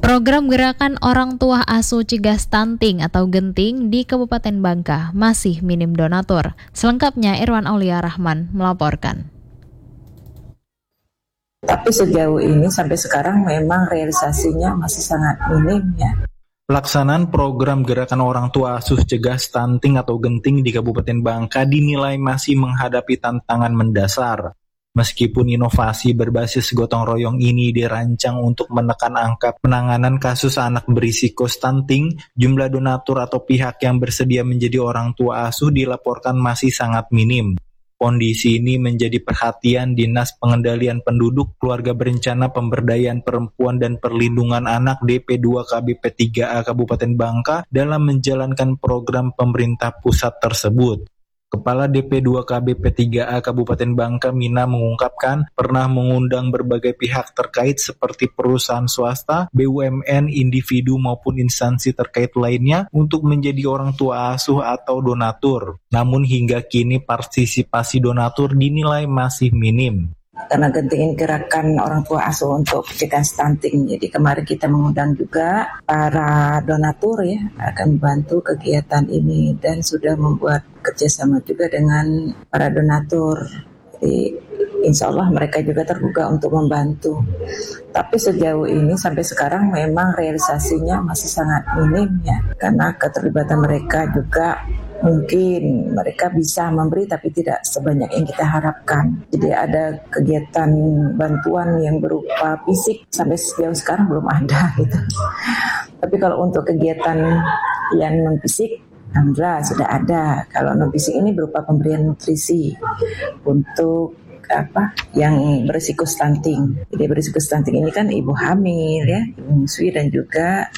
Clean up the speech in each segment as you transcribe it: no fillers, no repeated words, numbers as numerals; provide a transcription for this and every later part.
Program Gerakan Orang Tua Asuh Cegah Stunting atau Genting di Kabupaten Bangka masih minim donatur. Selengkapnya Irwan Aulia Rahman melaporkan. Tapi sejauh ini sampai sekarang memang realisasinya masih sangat minim ya. Pelaksanaan program Gerakan Orang Tua Asuh Cegah Stunting atau Genting di Kabupaten Bangka dinilai masih menghadapi tantangan mendasar. Meskipun inovasi berbasis gotong royong ini dirancang untuk menekan angka penanganan kasus anak berisiko stunting, jumlah donatur atau pihak yang bersedia menjadi orang tua asuh dilaporkan masih sangat minim. Kondisi ini menjadi perhatian Dinas Pengendalian Penduduk, Keluarga Berencana, Pemberdayaan Perempuan dan Perlindungan Anak DP2 KBP3A Kabupaten Bangka dalam menjalankan program pemerintah pusat tersebut. Kepala DP2 KBP3A Kabupaten Bangka Mina mengungkapkan pernah mengundang berbagai pihak terkait seperti perusahaan swasta, BUMN, individu maupun instansi terkait lainnya untuk menjadi orang tua asuh atau donatur. Namun hingga kini partisipasi donatur dinilai masih minim. Karena Genting gerakan orang tua asuh untuk pencegahan stunting. Jadi kemarin kita mengundang juga para donatur ya akan membantu kegiatan ini dan sudah membuat kerjasama juga dengan para donatur. Jadi insya Allah mereka juga terbuka untuk membantu. Tapi sejauh ini sampai sekarang memang realisasinya masih sangat minim ya. Karena keterlibatan mereka juga mungkin mereka bisa memberi tapi tidak sebanyak yang kita harapkan. Jadi ada kegiatan bantuan yang berupa fisik sampai sejauh sekarang belum ada gitu. Tapi kalau untuk kegiatan yang non fisik, alhamdulillah sudah ada. Kalau non fisik ini berupa pemberian nutrisi untuk yang berisiko stunting. Jadi berisiko stunting ini kan ibu hamil ya, ibu menyusui dan juga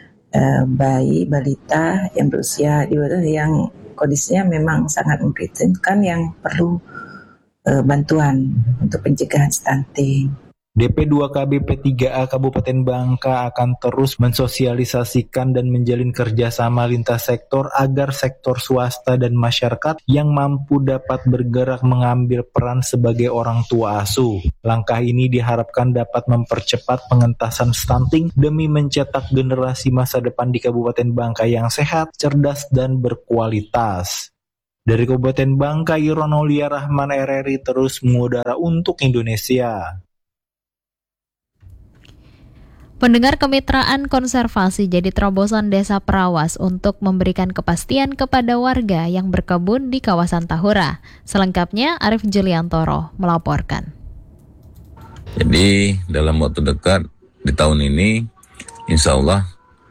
bayi balita yang berusia di bawah yang kondisinya memang sangat memprihatinkan yang perlu bantuan untuk pencegahan stunting. DP2 KBP3A Kabupaten Bangka akan terus mensosialisasikan dan menjalin kerjasama lintas sektor agar sektor swasta dan masyarakat yang mampu dapat bergerak mengambil peran sebagai orang tua asuh. Langkah ini diharapkan dapat mempercepat pengentasan stunting demi mencetak generasi masa depan di Kabupaten Bangka yang sehat, cerdas, dan berkualitas. Dari Kabupaten Bangka, Irwan Aulia Rahman RRI terus mengudara untuk Indonesia. Pendengar, kemitraan konservasi jadi terobosan Desa Prawas untuk memberikan kepastian kepada warga yang berkebun di kawasan Tahura. Selengkapnya Arif Juliantoro melaporkan. Jadi dalam waktu dekat di tahun ini, insya Allah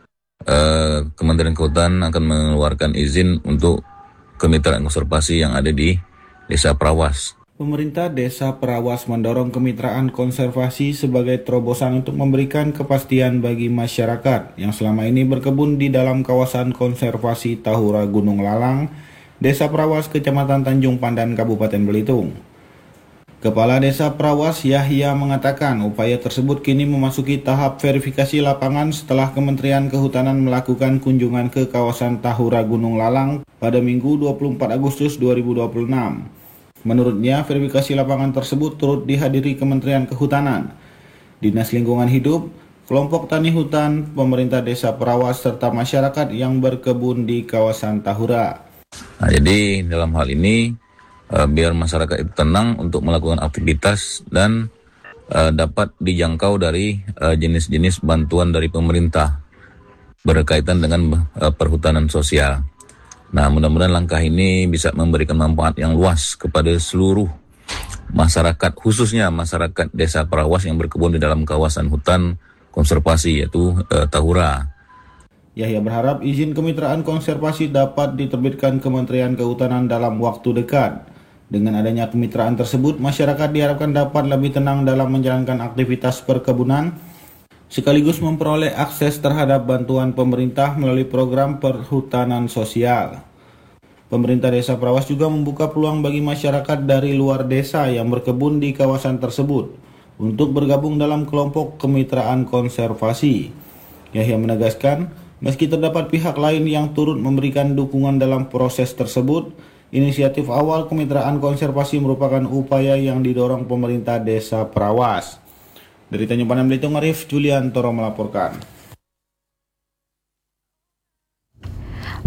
Kementerian Kehutanan akan mengeluarkan izin untuk kemitraan konservasi yang ada di Desa Prawas. Pemerintah Desa Prawas mendorong kemitraan konservasi sebagai terobosan untuk memberikan kepastian bagi masyarakat yang selama ini berkebun di dalam kawasan konservasi Tahura Gunung Lalang, Desa Prawas, Kecamatan Tanjung Pandan, Kabupaten Belitung. Kepala Desa Prawas Yahya mengatakan upaya tersebut kini memasuki tahap verifikasi lapangan setelah Kementerian Kehutanan melakukan kunjungan ke kawasan Tahura Gunung Lalang pada Minggu 24 Agustus 2026. Menurutnya, verifikasi lapangan tersebut turut dihadiri Kementerian Kehutanan, Dinas Lingkungan Hidup, kelompok tani hutan, pemerintah Desa Prawas, serta masyarakat yang berkebun di kawasan Tahura. Nah, jadi dalam hal ini, biar masyarakat itu tenang untuk melakukan aktivitas dan dapat dijangkau dari jenis-jenis bantuan dari pemerintah berkaitan dengan perhutanan sosial. Nah, mudah-mudahan langkah ini bisa memberikan manfaat yang luas kepada seluruh masyarakat, khususnya masyarakat Desa Prawas yang berkebun di dalam kawasan hutan konservasi yaitu Tahura. Yahya berharap izin kemitraan konservasi dapat diterbitkan Kementerian Kehutanan dalam waktu dekat. Dengan adanya kemitraan tersebut, masyarakat diharapkan dapat lebih tenang dalam menjalankan aktivitas perkebunan, sekaligus memperoleh akses terhadap bantuan pemerintah melalui program perhutanan sosial. Pemerintah Desa Prawas juga membuka peluang bagi masyarakat dari luar desa yang berkebun di kawasan tersebut untuk bergabung dalam kelompok kemitraan konservasi. Yahya menegaskan, meski terdapat pihak lain yang turut memberikan dukungan dalam proses tersebut, inisiatif awal kemitraan konservasi merupakan upaya yang didorong pemerintah Desa Prawas. Dari Tanjung Pandan Belitung, Arif Juliantoro melaporkan.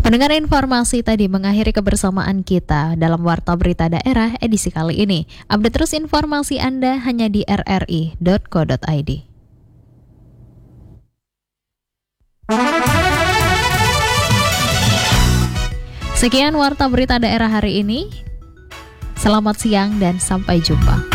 Pendengar, informasi tadi mengakhiri kebersamaan kita dalam Warta Berita Daerah edisi kali ini. Update terus informasi Anda hanya di rri.co.id. Sekian Warta Berita Daerah hari ini. Selamat siang dan sampai jumpa.